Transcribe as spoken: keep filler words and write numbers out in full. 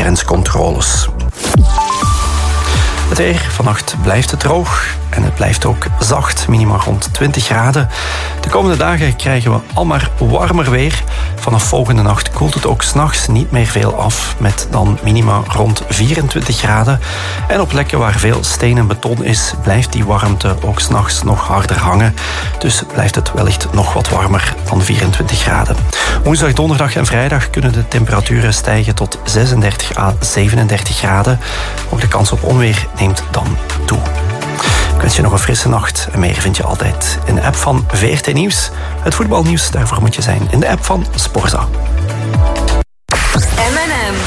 grenscontroles. Het weer, vannacht blijft het droog en het blijft ook zacht, minimaal rond twintig graden. De komende dagen krijgen we al maar warmer weer. Vanaf volgende nacht koelt het ook 's nachts niet meer veel af, met dan minima rond vierentwintig graden. En op plekken waar veel steen en beton is, blijft die warmte ook 's nachts nog harder hangen. Dus blijft het wellicht nog wat warmer dan vierentwintig graden. Woensdag, donderdag en vrijdag kunnen de temperaturen stijgen tot zesendertig à zevenendertig graden. Ook de kans op onweer neemt dan toe. Ik wens je nog een frisse nacht. En meer vind je altijd in de app van V R T Nieuws. Het voetbalnieuws, daarvoor moet je zijn in de app van Sporza. M en M.